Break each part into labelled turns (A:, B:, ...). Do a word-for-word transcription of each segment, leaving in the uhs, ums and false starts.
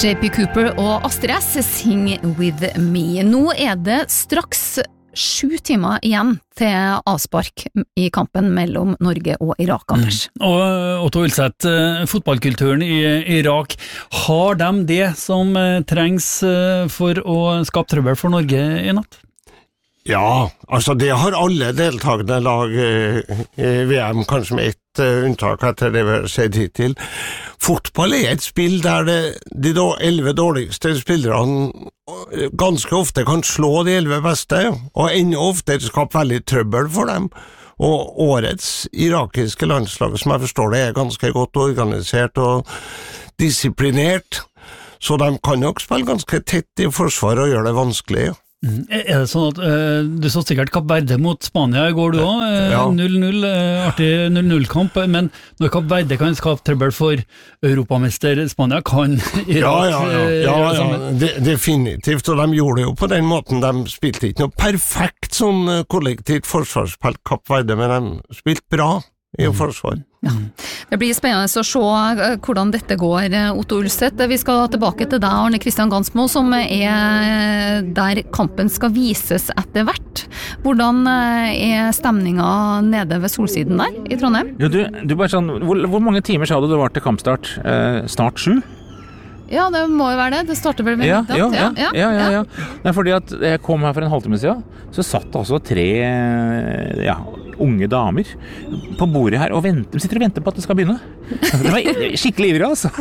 A: J P Cooper og Astrid S Sing With Me. Nå er det straks sju timer igjen til avspark i kampen mellom Norge og Irak, Anders.
B: Mm. Og Otto Ulseth, fotballkulturen i Irak, har de det som trengs for å skape trøbbel for Norge i natt?
C: Ja, altså det har alle deltakende lag i V M, kanskje med ett unntak etter det vi har sett hittil. Fotball er et spill der det, de elleve dårligste spillerne ganske ofte kan slå de elleve beste, og enda oftere skape veldig trøbbel for dem. Og årets irakiske landslag, som jeg forstår det, er ganske godt organisert og disiplinert, så de kan nok spille ganske tett i forsvaret og gjøre det vanskelig.
B: Mm. Er det sånn at uh, du så sikkert Kapp Verde mot Spania i går du også, uh,
C: ja.
B: null null, uh, artig null null-kamp, men når Kapp Verde kan skape trøbbel for europamester Spania, kan Irak
C: ja, ja, ja. ja,
B: uh,
C: ja de, definitivt, og de gjorde det jo på den måten. De spilte ikke noe perfekt sånn kollektivt forsvarsspill Kapp Verde, men de spilte bra i mm. forsvar.
A: Ja. Det blir spennende å se hvordan dette går, Otto Ulseth. Vi skal tilbake til deg, Arne Kristian Gansmo, som er der kampen skal vises etter hvert. Hvordan er stemningen nede ved solsiden der i Trondheim?
D: Jo, du, du bare sånn, hvor, hvor mange timer sa du det var til kampstart? Eh, snart sju?
A: Ja, det må jo være det. Det starter vel med
D: ja,
A: middag.
D: Ja, ja, ja, ja, ja, ja.
A: ja.
D: Nei, fordi at jeg kom her for en halvtime siden, så satt det altså tre ja, unge damer på bordet her og venter, de sitter og venter på at det skal begynne. Det var skikkelig ivrig, altså.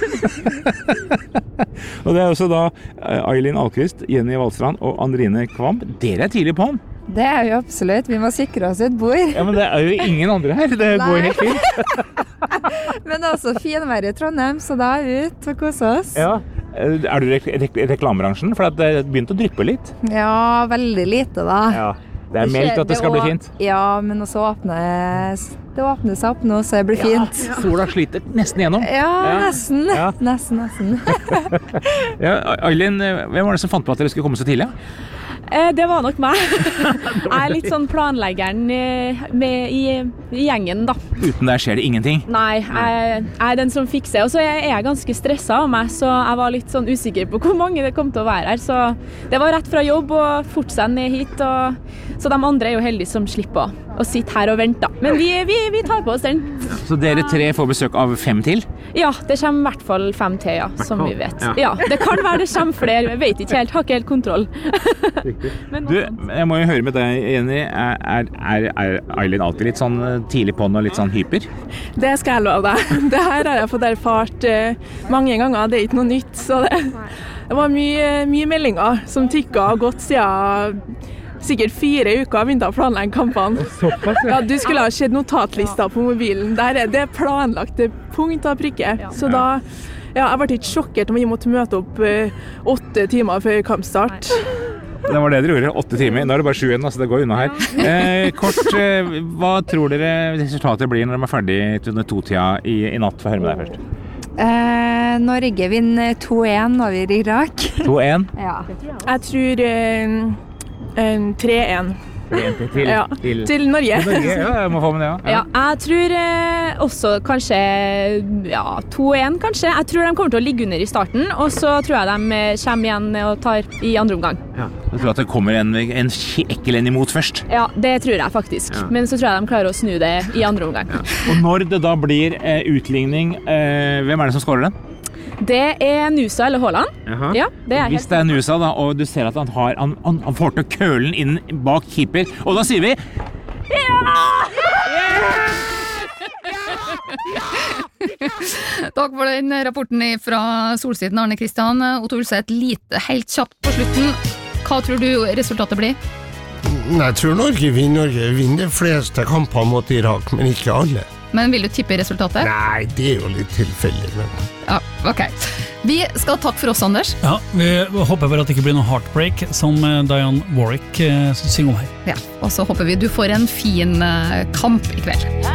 D: Og det er også da Eileen Alquist, Jenny Wallstrand og Andrine Kvam. Dere er tidlig på den.
E: Det er jo absolutt. Vi må sikre oss et bord.
D: Ja, men det er jo ingen andre her. Det går helt fint.
E: Men det er også finvær i Trondheim, så da er vi ute og kose oss.
D: Ja. Er du i rek rek reklamebransjen? For det begynte å dryppe litt.
E: Ja, veldig lite da.
D: Ja. Det er meldt at det skal bli fint.
E: Ja, men også åpnes, det åpnes opp nå, så det blir fint.
D: Ja, sola sliter nesten gjennom.
E: Ja, ja. nesten. Ja. Nesten, nesten.
D: Ja, Eileen, hvem var det som fant på at dere skulle komme så tidlig?
F: Eh, det var nok meg. Jeg er litt sånn planleggeren med i, i gjengen, da.
D: Uten der skjer det ingenting?
F: Nei, jeg, jeg er den som fikser. Og så er jeg ganske stresset av meg, så jeg var litt sånn usikker på hvor mange det kom til å være her. Så det var rett fra jobb og fortsatt ned hit. Og, så de andre er jo heldige som slipper å, å sitte her og vente, da. Men vi, vi, vi tar på oss den.
D: Så dere tre får besøk av fem til?
F: Ja, det kommer i hvert fall fem til, ja, som vi vet. Ja. Ja, det kan være det kommer flere, jeg vet ikke helt, har ikke helt kontroll.
D: Du, jeg må jo høre med deg, Jenny, er, er, er Eileen alltid litt sånn tidlig på den og litt sånn hyper?
G: Det skal jeg love deg. Det her har jeg fått erfart uh, mange ganger, det er ikke noe nytt, så det, det var mye, mye meldinger som tikket og gått siden sikkert fire uker begynte å planlegge kampene. Ja, du skulle ha sett notatlister på mobilen. Der er det planlagte punkt av prikke. Så da, ja, jeg ble ikke sjokkert om vi måtte møte opp uh, åtte timer før kampstart.
D: Det var det dere gjorde, åtte timer. Nå er det bare sju igjen, så det går unna her. Eh, kort, eh, hva tror dere resultatet blir når de er ferdig til to-tida i, i natt? Få høre med deg først.
E: Eh, Norge vinner to én over Irak.
D: to én?
E: Ja.
G: Jeg tror uh, um, tre én.
D: Til,
G: ja,
D: til,
G: til Norge.
D: Til Norge. Ja, jeg må få med det, ja.
F: Ja, jeg tror eh, også kanskje ja, to én kanskje. Jeg tror de kommer til å ligge under i starten, og så tror jeg de kommer igjen og tar i andre omgang.
D: Ja. Jeg tror at det kommer en, en ekkel en imot først.
F: Ja, det tror jeg faktisk. Ja. Men så tror jeg de klarer å snu det i andre omgang.
D: Ja. Og når det da blir eh, utligning, eh, hvem er det som skårer den?
F: Det er Nusa eller Haaland. Ja, det er
D: Hvis det er Nusa da, og du ser at han, har, han, han, han får til kølen inn bak keeper, og da sier vi ja!
A: Takk for den rapporten fra solsiden, Arne Kristian. Otto Ulseth, lite helt kjapt på slutten. Hva tror du resultatet blir?
C: Jeg tror Norge vinner. Norge vinner de fleste kampene mot Irak, men ikke alle.
A: Men vil du tippe resultatet?
C: Nei, det er jo litt tilfeldig. Men...
A: Ja, ok. Vi skal takke for oss, Anders.
B: Ja, vi håper vel at det ikke blir noe heartbreak, som Diane Warwick synger om her.
A: Ja, og så håper vi du får en fin kamp i kveld.